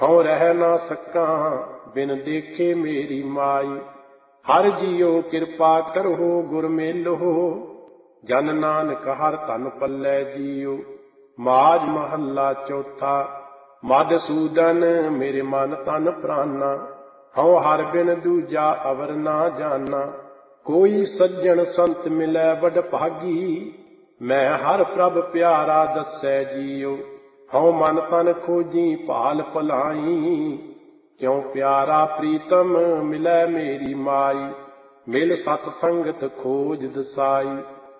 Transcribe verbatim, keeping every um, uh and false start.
ਹਉ ਰਹਿ ਨਾ ਸਕਾਂ ਬਿਨ ਦੇਖੇ ਮੇਰੀ ਮਾਈ। ਹਰ ਜੀਉ ਕਿਰਪਾ ਕਰੋ ਗੁਰ ਮੇਲੋ, ਜਨ ਨਾਨਕ ਹਰ ਧਨ ਪੱਲੇ ਜੀਉ। ਮਾਝ ਮਹੱਲਾ ਚੌਥਾ। ਮਧੂਸੂਦਨ ਮੇਰੇ ਮਨ ਤਨ ਪ੍ਰਾਨਾ, ਹਉ ਹਰ ਬਿਨ ਦੂਜਾ ਅਵਰ ਨਾ ਜਾਨਾ। ਕੋਈ ਸੱਜਣ ਸੰਤ ਮਿਲੈ ਵਡ ਭਾਗੀ, ਮੈਂ ਹਰ ਪ੍ਰਭ ਪਿਆਰਾ ਦੱਸੈ ਜੀਉ। ਹਉ ਮਨ ਤਨ ਖੋਜੀ ਭਾਲ ਭਲਾਈ, ਕਿਉ ਪਿਆਰਾ ਪ੍ਰੀਤਮ ਮਿਲੈ ਮੇਰੀ ਮਾਈ। ਮਿਲ ਸਤ ਸੰਗਤ ਖੋਜ ਦਸਾਈ।